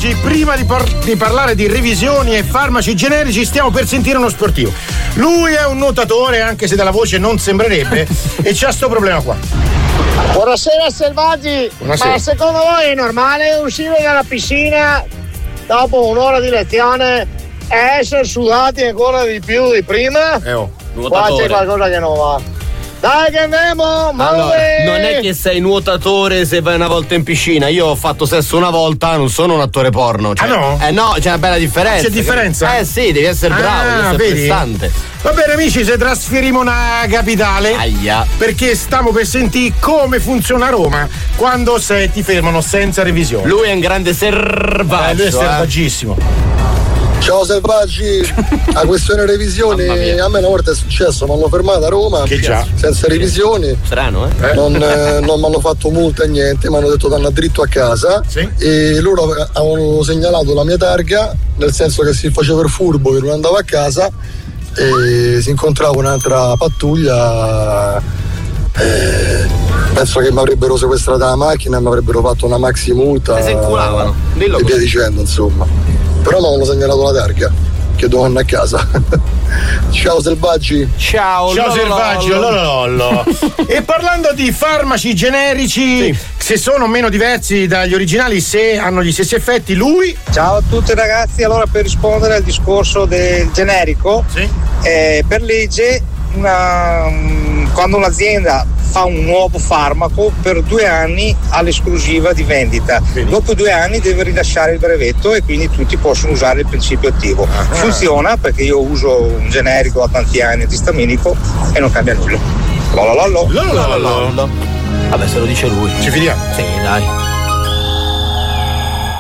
Selvaggi, prima di parlare di revisioni e farmaci generici, stiamo per sentire uno sportivo. Lui è un nuotatore, anche se dalla voce non sembrerebbe, e c'ha sto problema qua. Buonasera Selvaggi. Buonasera. Ma secondo voi è normale uscire dalla piscina dopo un'ora di lezione e essere sudati ancora di più di prima? Qua c'è qualcosa che non va. Dai che andiamo! Allora, non è che sei nuotatore se vai una volta in piscina. Io ho fatto sesso una volta, non sono un attore porno. Cioè, no? No, c'è una bella differenza. C'è differenza? Sì, devi essere bravo, devi essere vedi? prestante. Va bene amici, se trasferiamo una capitale. Aia. Perché stiamo per sentire come funziona Roma quando ti fermano senza revisione. Lui è un grande selvaggio. Lui è selvaggissimo. Ciao Selvaggi, a questione revisioni, a me una volta è successo, mi hanno fermato a Roma senza revisioni. Strano, Non mi hanno fatto multa e niente, mi hanno detto di andare dritto a casa e loro avevano segnalato la mia targa, nel senso che si faceva il furbo che non andavo a casa e si incontrava un'altra pattuglia. Penso che mi avrebbero sequestrato la macchina e mi avrebbero fatto una maxi multa e via dicendo, insomma. Però mi avevano segnalato la targa che dovevo andare a casa. Ciao Selvaggi. Ciao Selvaggi. Lollo. E parlando di farmaci generici, se sono meno diversi dagli originali, se hanno gli stessi effetti, lui. Ciao a tutti ragazzi, allora per rispondere al discorso del generico, per legge quando un'azienda fa un nuovo farmaco per 2 anni ha l'esclusività di vendita. Dopo 2 anni deve rilasciare il brevetto e quindi tutti possono usare il principio attivo. Funziona perché io uso un generico da tanti anni antistaminico e non cambia nulla. Vabbè, se lo dice lui. Ci fidiamo? Sì, dai.